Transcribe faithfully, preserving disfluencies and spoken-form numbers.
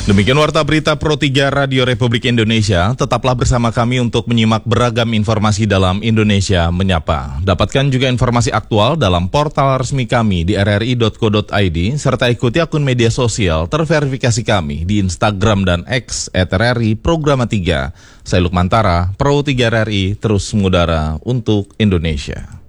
Demikian Warta Berita Pro tiga Radio Republik Indonesia. Tetaplah bersama kami untuk menyimak beragam informasi dalam Indonesia Menyapa. Dapatkan juga informasi aktual dalam portal resmi kami di r r i dot co dot i d serta ikuti akun media sosial terverifikasi kami di Instagram dan X et r r i Programa tiga. Saya Lukmantara, Pro tiga R R I, terus mengudara untuk Indonesia.